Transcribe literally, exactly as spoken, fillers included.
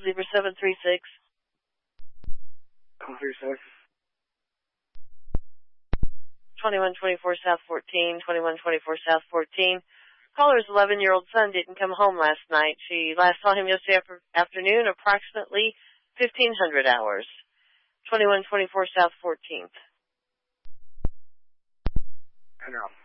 Zebra seven three six. Call three six. twenty-one twenty-four South fourteen, twenty-one twenty-four South fourteen. Caller's eleven-year-old son didn't come home last night. She last saw him yesterday afternoon, approximately fifteen hundred hours. twenty-one twenty-four South fourteenth. I know.